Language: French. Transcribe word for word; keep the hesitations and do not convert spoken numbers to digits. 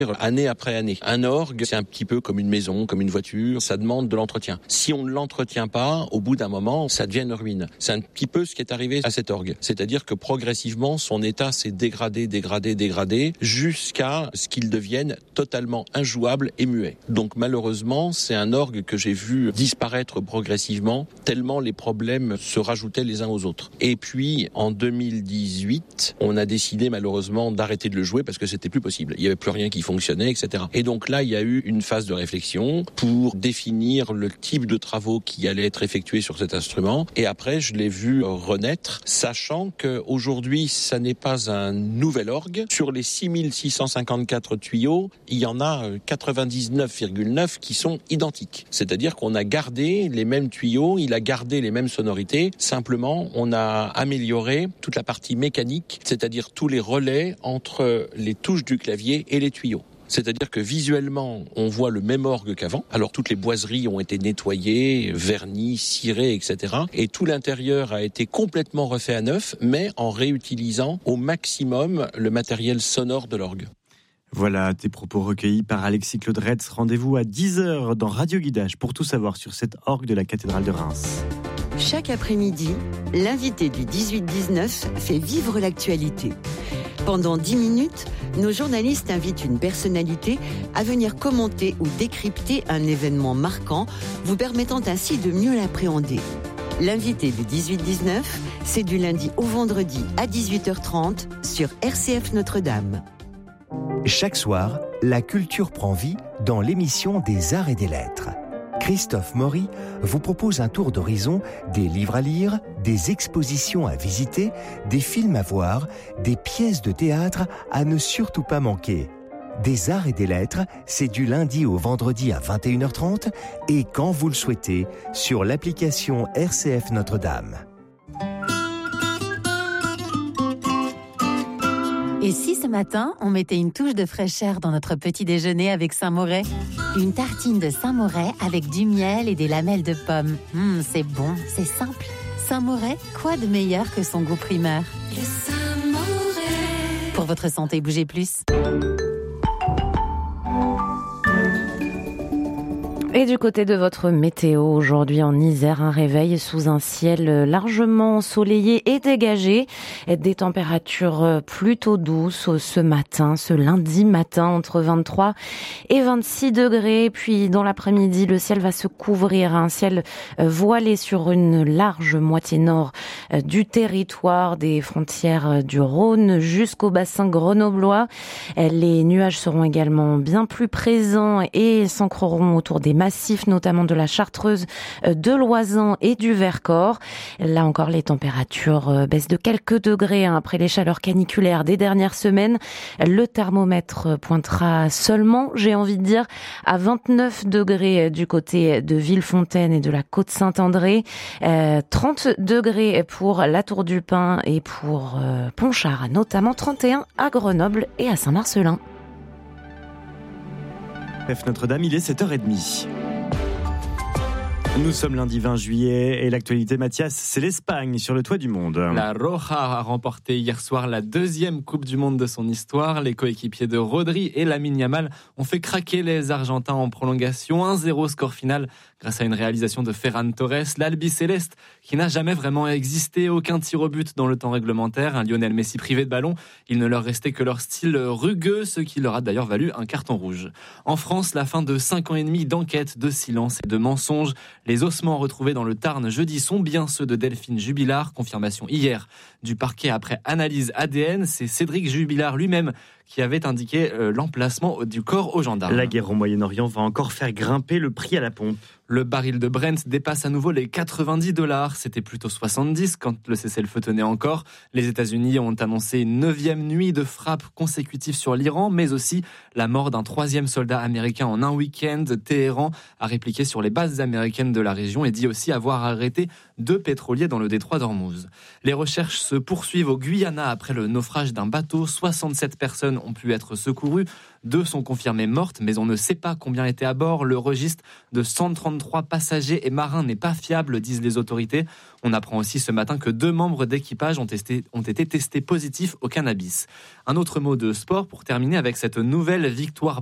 année après année. Un orgue, c'est un petit peu comme une maison, comme une voiture, ça demande de l'entretien. Si on ne l'entretient pas, au bout d'un moment, ça devient une ruine. C'est un petit peu ce qui est arrivé à cet orgue. C'est-à-dire que progressivement, son état s'est dégradé, dégradé, dégradé, jusqu'à ce qu'il devienne totalement injouable et muet. Donc malheureusement, c'est un orgue que j'ai vu disparaître progressivement, tellement les problèmes se rajoutaient les uns aux autres. Et puis, en deux mille dix-huit, on a décidé malheureusement d'arrêter de le jouer parce que c'était plus possible. Il n'y avait plus rien qui fonctionnait, et cetera. Et donc là, il y a eu une phase de réflexion pour définir le type de travaux qui allaient être effectués sur cet instrument. Et après, je l'ai vu renaître, sachant qu'aujourd'hui, ça n'est pas un nouvel orgue. Sur les six mille six cent cinquante-quatre tuyaux, il y en a quatre-vingt-dix-neuf virgule neuf qui sont identiques. C'est-à-dire qu'on a gardé les mêmes tuyaux, il a gardé les mêmes sonorités. Simplement, on a amélioré toute la partie mécanique, c'est-à-dire tous les relais entre les touches du clavier et les tuyaux. C'est-à-dire que visuellement, on voit le même orgue qu'avant. Alors toutes les boiseries ont été nettoyées, vernies, cirées, et cetera. Et tout l'intérieur a été complètement refait à neuf, mais en réutilisant au maximum le matériel sonore de l'orgue. Voilà, tes propos recueillis par Alexis Claudretz. Rendez-vous à dix heures dans Radio Guidage pour tout savoir sur cette orgue de la cathédrale de Reims. Chaque après-midi, l'invité du dix-huit dix-neuf fait vivre l'actualité. Pendant dix minutes, nos journalistes invitent une personnalité à venir commenter ou décrypter un événement marquant, vous permettant ainsi de mieux l'appréhender. L'invité du dix-huit dix-neuf, c'est du lundi au vendredi à dix-huit heures trente sur R C F Notre-Dame. Chaque soir, la culture prend vie dans l'émission des Arts et des Lettres. Christophe Maury vous propose un tour d'horizon des livres à lire, des expositions à visiter, des films à voir, des pièces de théâtre à ne surtout pas manquer. Des Arts et des Lettres, c'est du lundi au vendredi à vingt et une heures trente et quand vous le souhaitez, sur l'application R C F Notre-Dame. Et si ce matin, on mettait une touche de fraîcheur dans notre petit déjeuner avec Saint-Moret ? Une tartine de Saint-Moret avec du miel et des lamelles de pommes. Mmh, c'est bon, c'est simple. Saint-Moret, quoi de meilleur que son goût primaire ? Le Saint-Moret. Pour votre santé, bougez plus. Et du côté de votre météo, aujourd'hui en Isère, un réveil sous un ciel largement ensoleillé et dégagé. Des températures plutôt douces ce matin, ce lundi matin, entre vingt-trois et vingt-six degrés. Puis dans l'après-midi, le ciel va se couvrir, un ciel voilé sur une large moitié nord du territoire, des frontières du Rhône jusqu'au bassin grenoblois. Les nuages seront également bien plus présents et s'ancreront autour des massifs, notamment de la Chartreuse, de l'Oisans et du Vercors. Là encore, les températures baissent de quelques degrés hein, après les chaleurs caniculaires des dernières semaines. Le thermomètre pointera seulement, j'ai envie de dire, à vingt-neuf degrés du côté de Villefontaine et de la Côte-Saint-André, euh, trente degrés pour la Tour du Pin et pour euh, Pontcharra, notamment trente et un à Grenoble et à Saint-Marcellin. F Notre-Dame, il est sept heures trente. Nous sommes lundi vingt juillet et l'actualité, Mathias, c'est l'Espagne sur le toit du monde. La Roja a remporté hier soir la deuxième Coupe du Monde de son histoire. Les coéquipiers de Rodri et Lamine Yamal ont fait craquer les Argentins en prolongation. un zéro score final grâce à une réalisation de Ferran Torres. L'Albiceleste qui n'a jamais vraiment existé, aucun tir au but dans le temps réglementaire. Un Lionel Messi privé de ballon. Il ne leur restait que leur style rugueux, ce qui leur a d'ailleurs valu un carton rouge. En France, la fin de cinq ans et demi d'enquête, de silence et de mensonges. Les ossements retrouvés dans le Tarn jeudi sont bien ceux de Delphine Jubilard. Confirmation hier du parquet après analyse A D N. C'est Cédric Jubilard lui-même qui avait indiqué euh, l'emplacement du corps aux gendarmes. La guerre au Moyen-Orient va encore faire grimper le prix à la pompe. Le baril de Brent dépasse à nouveau les quatre-vingt-dix dollars. C'était plutôt soixante-dix quand le cessez-le-feu tenait encore. Les États-Unis ont annoncé une neuvième nuit de frappes consécutives sur l'Iran, mais aussi la mort d'un troisième soldat américain en un week-end. Téhéran a répliqué sur les bases américaines de la région et dit aussi avoir arrêté deux pétroliers dans le détroit d'Ormuz. Les recherches se poursuivent au Guyana après le naufrage d'un bateau. soixante-sept personnes ont pu être secourues, Deux sont confirmées mortes, mais on ne sait pas combien étaient à bord. Le registre de cent trente-trois passagers et marins n'est pas fiable, disent les autorités. On apprend aussi ce matin que deux membres d'équipage ont, testé, ont été testés positifs au cannabis. Un autre mot de sport pour terminer avec cette nouvelle victoire